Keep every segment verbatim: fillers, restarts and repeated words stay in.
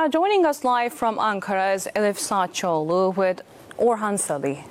Now joining us live from Ankara is Elif Saatçoğlu with Orhan Salih.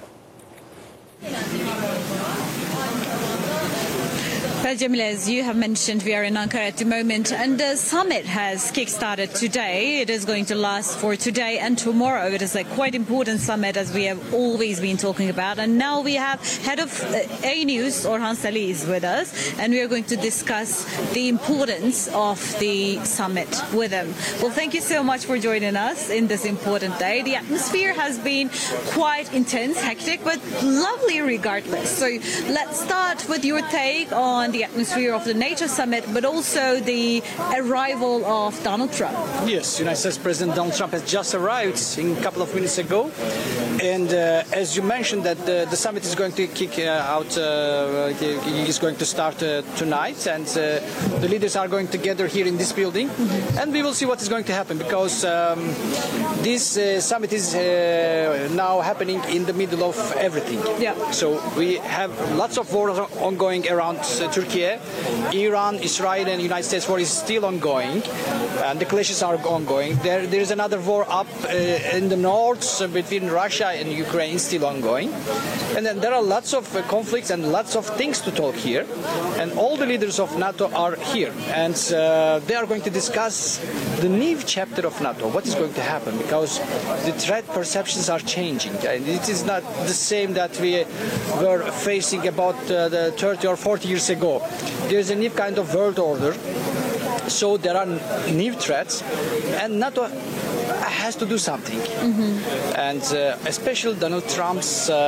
Well, Jamila, as you have mentioned, we are in Ankara at the moment, and the summit has kick-started today. It is going to last for today and tomorrow. It is a quite important summit, as we have always been talking about. And now we have head of A News, Orhan Salih, is with us, and we are going to discuss the importance of the summit with him. Well, thank you so much for joining us in this important day. The atmosphere has been quite intense, hectic, but lovely regardless. So let's start with your take on the atmosphere of the NATO summit, but also the arrival of Donald Trump. Yes, United States President Donald Trump has just arrived a couple of minutes ago, and uh, as you mentioned, that the, the summit is going to kick uh, out, uh, is going to start uh, tonight, and uh, the leaders are going to gather here in this building, mm-hmm. and we will see what is going to happen, because um, this uh, summit is uh, now happening in the middle of everything. Yeah. So we have lots of wars ongoing around uh, Turkey. Iran, Israel, and United States war is still ongoing, and the clashes are ongoing. There, there is another war up uh, in the north uh, between Russia and Ukraine, still ongoing. And then there are lots of uh, conflicts and lots of things to talk here. And all the leaders of NATO are here, and uh, they are going to discuss the new chapter of NATO. What is going to happen? Because the threat perceptions are changing, and it is not the same that we were facing about uh, the thirty or forty years ago. There is a new kind of world order, so there are new threats, and NATO has to do something. Mm-hmm. And uh, especially Donald Trump's uh,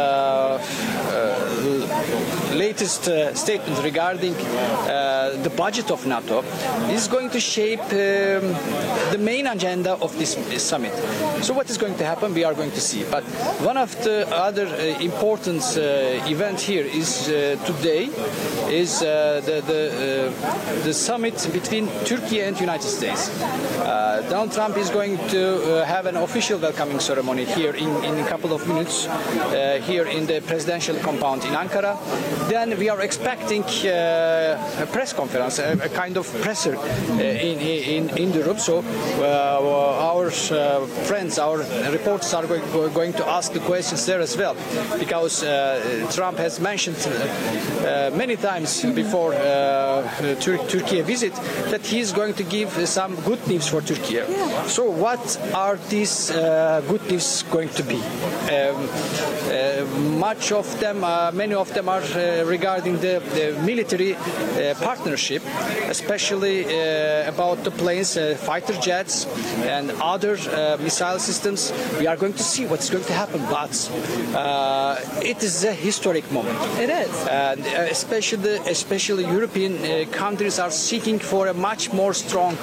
uh, latest uh, statement regarding uh, the budget of NATO is going to shape um, the main agenda of this, this summit. So what is going to happen, we are going to see. But one of the other uh, important uh, event here is uh, today is uh, the the, uh, the summit between Turkey and United States. Uh, Donald Trump is going to uh, have an official welcoming ceremony here in, in a couple of minutes uh, here in the presidential compound in Ankara. Then we are expecting uh, a press conference, a, a kind of presser uh, in, in, in the room. So uh, our uh, friends, our reporters are going, going to ask the questions there as well, because uh, Trump has mentioned uh, many times before uh, Tur Turkey visit that he is going to give some good news for Turkey. Yeah. So what are these uh, good news going to be? Um, uh, much of them, uh, many of them are uh, regarding the, the military uh, partnership, especially uh, about the planes, uh, fighter jets, and other uh, missile systems. We are going to see what's going to happen, but uh, it is a historic moment. It is, and uh, especially especially European uh, countries are seeking for a much more strong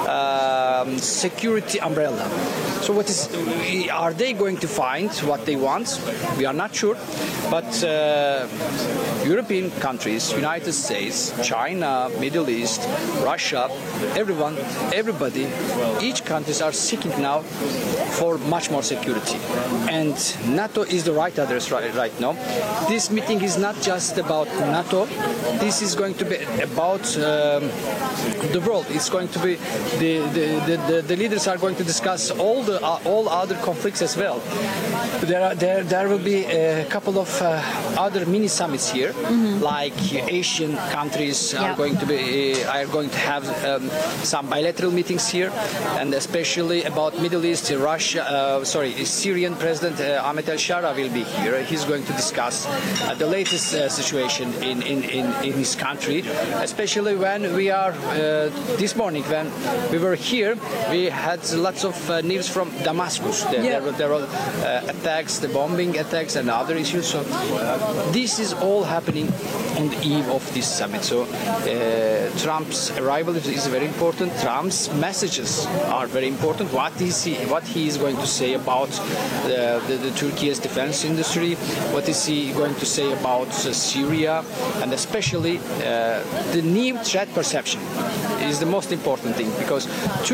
uh, security umbrella. So what is, are they going to find what they want? We are not sure, but uh, European countries, United States, China, Middle East, Russia, everyone, everybody, each countries are seeking now for much more security. And NATO is the right address right, right now. This meeting is not just about NATO. This is going to be about um, the world. It's going to be, the, the, the, the leaders are going to discuss all the uh, all other conflicts as well. There are, there there will be a couple of uh, other mini summits here, mm-hmm. like Asian countries yeah. are going to be uh, are going to have um, some bilateral meetings here, and especially about Middle East, Russia. Uh, sorry, Syrian President uh, Ahmed El-Shara will be here. He's going to discuss uh, the latest uh, situation in, in, in, in his country, especially when we are uh, this morning when we were here, we had lots of uh, news from Damascus. There, yeah. there were, there were uh, attacks, the bombing attacks, and other issues. So uh, this is all happening on the eve of this summit. So uh, Trump's arrival is, is very important. Trump's messages are very important. What is he, what he is going to say about the, the, the Turkey's defense industry? What is he going to say about uh, Syria? And especially uh, the new threat perception is the most important thing, because